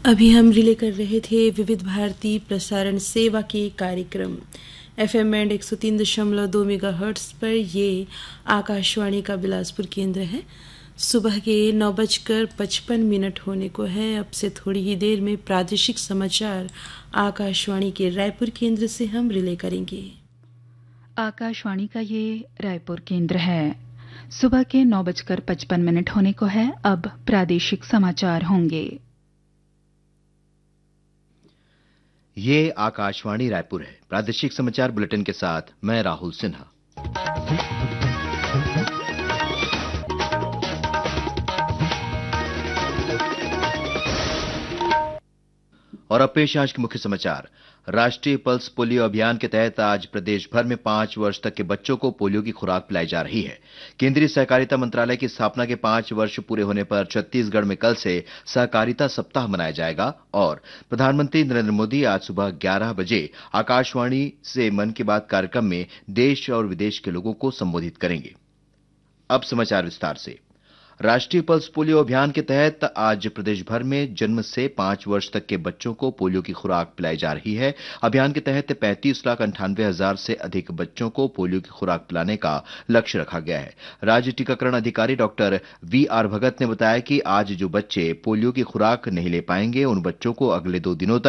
अभी हम रिले कर रहे थे विविध भारती प्रसारण सेवा के कार्यक्रम FM बैंड 103.2 मेगाहर्ट्ज पर। ये आकाशवाणी का बिलासपुर केंद्र है। सुबह के 9:55 होने को है। अब से थोड़ी ही देर में प्रादेशिक समाचार आकाशवाणी के रायपुर केंद्र से हम रिले करेंगे। आकाशवाणी का ये रायपुर केंद्र है। सुबह के 9:55 होने को है। अब प्रादेशिक समाचार होंगे। ये आकाशवाणी रायपुर है। प्रादेशिक समाचार बुलेटिन के साथ मैं राहुल सिन्हा। और अब पेश आज के मुख्य समाचार। राष्ट्रीय पल्स पोलियो अभियान के तहत आज प्रदेश भर में 5 वर्ष तक के बच्चों को पोलियो की खुराक पिलाई जा रही है। केंद्रीय सहकारिता मंत्रालय की स्थापना के 5 वर्ष पूरे होने पर छत्तीसगढ़ में कल से सहकारिता सप्ताह मनाया जाएगा और प्रधानमंत्री नरेंद्र मोदी आज सुबह 11 बजे आकाशवाणी से मन की बात कार्यक्रम में देश और विदेश के लोगों को संबोधित करेंगे। अब समाचार विस्तार से। राष्ट्रीय पल्स पोलियो अभियान के तहत आज प्रदेश भर में जन्म से 5 वर्ष तक के बच्चों को पोलियो की खुराक पिलाई जा रही है। अभियान के तहत 35,98,000 से अधिक बच्चों को पोलियो की खुराक पिलाने का लक्ष्य रखा गया है। राज्य टीकाकरण अधिकारी डॉक्टर VR भगत ने बताया कि आज जो बच्चे पोलियो की खुराक नहीं ले पाएंगे उन बच्चों को अगले 2 दिनों तक